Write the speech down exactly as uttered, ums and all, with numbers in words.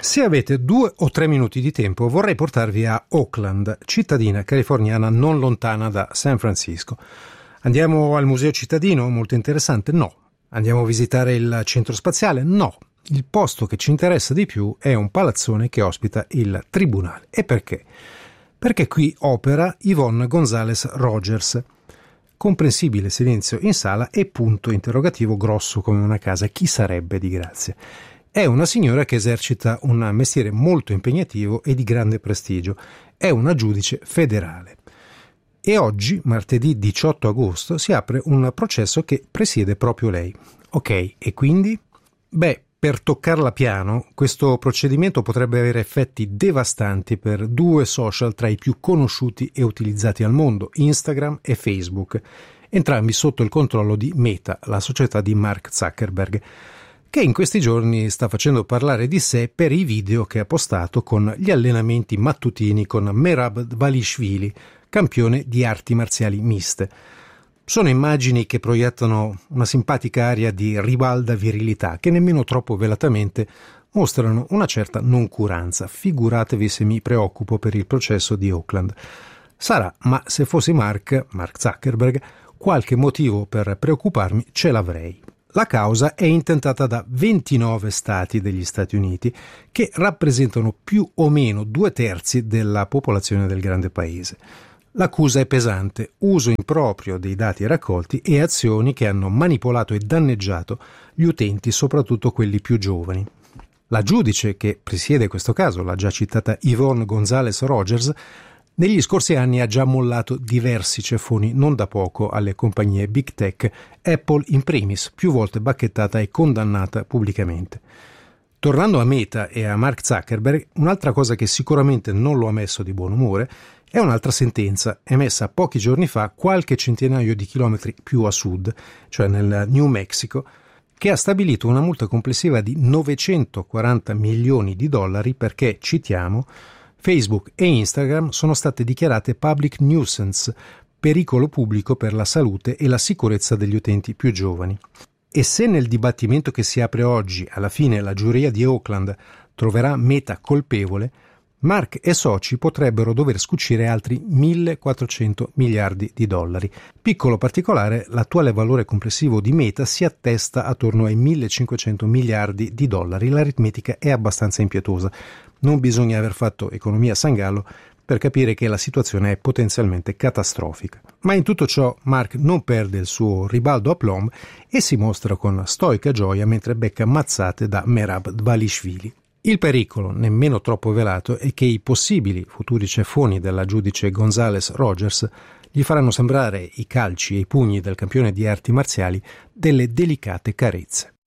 Se avete due o tre minuti di tempo, vorrei portarvi a Oakland, cittadina californiana non lontana da San Francisco. Andiamo al museo cittadino? Molto interessante? No. Andiamo a visitare il centro spaziale? No. Il posto che ci interessa di più è un palazzone che ospita il tribunale. E perché? Perché qui opera Yvonne González Rogers. Comprensibile silenzio in sala e punto interrogativo grosso come una casa. Chi sarebbe, di grazia? È una signora che esercita un mestiere molto impegnativo e di grande prestigio. È una giudice federale. E oggi, martedì diciotto agosto, si apre un processo che presiede proprio lei. Ok, e quindi? Beh, per toccarla piano, questo procedimento potrebbe avere effetti devastanti per due social tra i più conosciuti e utilizzati al mondo, Instagram e Facebook, entrambi sotto il controllo di Meta, la società di Mark Zuckerberg, che in questi giorni sta facendo parlare di sé per i video che ha postato con gli allenamenti mattutini con Merab Dvalishvili, campione di arti marziali miste. Sono immagini che proiettano una simpatica aria di ribalda virilità che nemmeno troppo velatamente mostrano una certa noncuranza. Figuratevi se mi preoccupo per il processo di Oakland. Sarà, ma se fossi Mark, Mark Zuckerberg, qualche motivo per preoccuparmi ce l'avrei. La causa è intentata da ventinove stati degli Stati Uniti, che rappresentano più o meno due terzi della popolazione del grande paese. L'accusa è pesante: uso improprio dei dati raccolti e azioni che hanno manipolato e danneggiato gli utenti, soprattutto quelli più giovani. La giudice che presiede questo caso, la già citata Yvonne González Rogers, negli scorsi anni ha già mollato diversi ceffoni non da poco alle compagnie big tech, Apple in primis, più volte bacchettata e condannata pubblicamente. Tornando a Meta e a Mark Zuckerberg, un'altra cosa che sicuramente non lo ha messo di buon umore è un'altra sentenza emessa pochi giorni fa, qualche centinaio di chilometri più a sud, cioè nel New Mexico, che ha stabilito una multa complessiva di novecentoquaranta milioni di dollari perché, citiamo, Facebook e Instagram sono state dichiarate public nuisance, pericolo pubblico per la salute e la sicurezza degli utenti più giovani. E se nel dibattimento che si apre oggi, alla fine la giuria di Oakland troverà Meta colpevole, Mark e soci potrebbero dover scucire altri millequattrocento miliardi di dollari. Piccolo particolare, l'attuale valore complessivo di Meta si attesta attorno ai millecinquecento miliardi di dollari. L'aritmetica è abbastanza impietosa. Non bisogna aver fatto economia a San Gallo per capire che la situazione è potenzialmente catastrofica. Ma in tutto ciò Mark non perde il suo ribaldo a plomb e si mostra con stoica gioia mentre becca mazzate da Merab Dvalishvili. Il pericolo, nemmeno troppo velato, è che i possibili futuri ceffoni della giudice González Rogers gli faranno sembrare i calci e i pugni del campione di arti marziali delle delicate carezze.